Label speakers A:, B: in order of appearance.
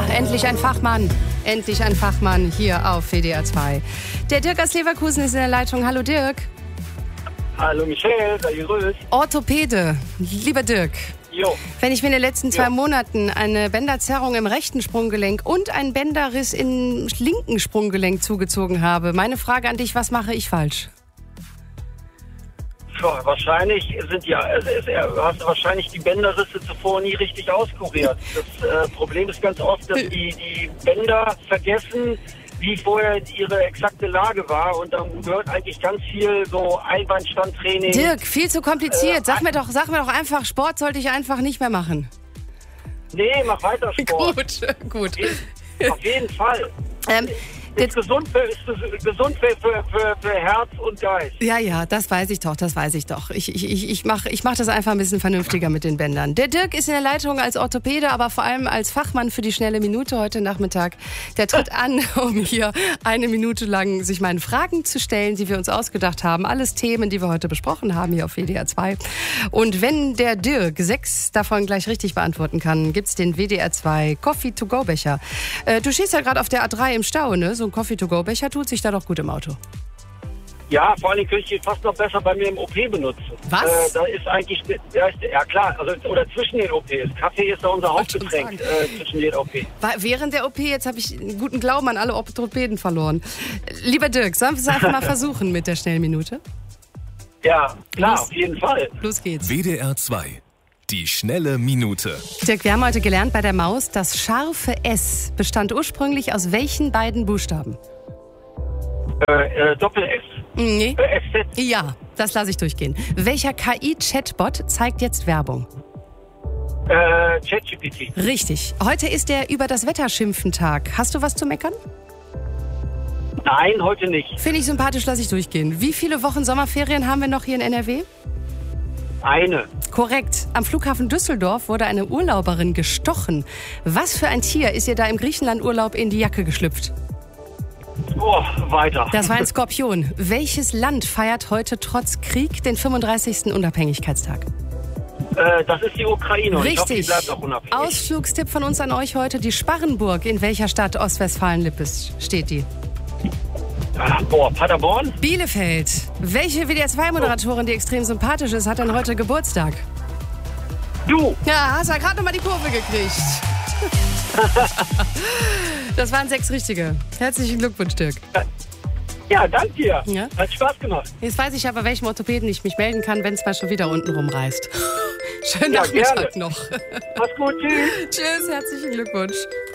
A: Ja, endlich ein Fachmann. Endlich ein Fachmann hier auf WDR 2. Der Dirk aus Leverkusen ist in der Leitung. Hallo Dirk.
B: Hallo Michelle, sei gegrüßt.
A: Orthopäde. Lieber Dirk.
B: Jo.
A: Wenn ich mir in den letzten 2 Monaten eine Bänderzerrung im rechten Sprunggelenk und einen Bänderriss im linken Sprunggelenk zugezogen habe, meine Frage an dich, was mache ich falsch?
B: Ja, wahrscheinlich hast du wahrscheinlich die Bänderrisse zuvor nie richtig auskuriert. Das Problem ist ganz oft, dass die Bänder vergessen, wie vorher ihre exakte Lage war, und dann gehört eigentlich ganz viel so Einbeinstandtraining.
A: Dirk, viel zu kompliziert. Sag mir doch einfach, Sport sollte ich einfach nicht mehr machen.
B: Nee, mach weiter Sport.
A: Gut.
B: Auf jeden Fall. Ist gesund für Herz und Geist.
A: Ja, das weiß ich doch. Ich mach das einfach ein bisschen vernünftiger mit den Bändern. Der Dirk ist in der Leitung als Orthopäde, aber vor allem als Fachmann für die schnelle Minute heute Nachmittag. Der tritt an, um hier 1 Minute lang sich meinen Fragen zu stellen, die wir uns ausgedacht haben. Alles Themen, die wir heute besprochen haben hier auf WDR 2. Und wenn der Dirk 6 davon gleich richtig beantworten kann, gibt's den WDR 2 Coffee-to-go-Becher. Du stehst ja gerade auf der A3 im Stau, ne? So ein Coffee-to-go-Becher tut sich da doch gut im Auto.
B: Ja, vor allem könnte ich ihn fast noch besser bei mir im OP benutzen.
A: Was?
B: Da ist eigentlich, ja klar, also, oder zwischen den OPs. Kaffee ist da unser Hauptgetränk zwischen den OPs.
A: Während der OP, jetzt habe ich einen guten Glauben an alle Orthopäden verloren. Lieber Dirk, sollen wir es einfach mal versuchen mit der Schnellminute?
B: Ja, klar, auf jeden Fall.
A: Los geht's.
C: WDR 2. Die schnelle Minute.
A: Dirk, wir haben heute gelernt bei der Maus, das scharfe S bestand ursprünglich aus welchen beiden Buchstaben?
B: Doppel-S.
A: Nee.
B: SZ.
A: Ja, das lasse ich durchgehen. Welcher KI-Chatbot zeigt jetzt Werbung?
B: ChatGPT.
A: Richtig. Heute ist der Über das Wetter schimpfen Tag. Hast du was zu meckern?
B: Nein, heute nicht.
A: Finde ich sympathisch, lasse ich durchgehen. Wie viele Wochen Sommerferien haben wir noch hier in NRW?
B: Eine.
A: Korrekt. Am Flughafen Düsseldorf wurde eine Urlauberin gestochen. Was für ein Tier ist ihr da im Griechenland-Urlaub in die Jacke geschlüpft?
B: Oh, weiter.
A: Das war ein Skorpion. Welches Land feiert heute trotz Krieg den 35. Unabhängigkeitstag?
B: Das ist die Ukraine. Und
A: Richtig.
B: Ich hoffe, die bleibt auch unabhängig.
A: Ausflugstipp von uns an euch heute. Die Sparrenburg. In welcher Stadt Ostwestfalen-Lippes steht die?
B: Paderborn?
A: Bielefeld. Welche WDR-2-Moderatorin, die extrem sympathisch ist, hat denn heute Geburtstag?
B: Du!
A: Ja, hast ja gerade noch mal die Kurve gekriegt. Das waren 6 richtige. Herzlichen Glückwunsch, Dirk.
B: Ja, danke dir.
A: Ja?
B: Hat Spaß gemacht.
A: Jetzt weiß ich ja, bei welchem Orthopäden ich mich melden kann, wenn es mal schon wieder unten rumreißt. Schönen
B: Ja,
A: Nachmittag
B: gerne.
A: noch.
B: Mach's gut, tschüss.
A: Tschüss, herzlichen Glückwunsch.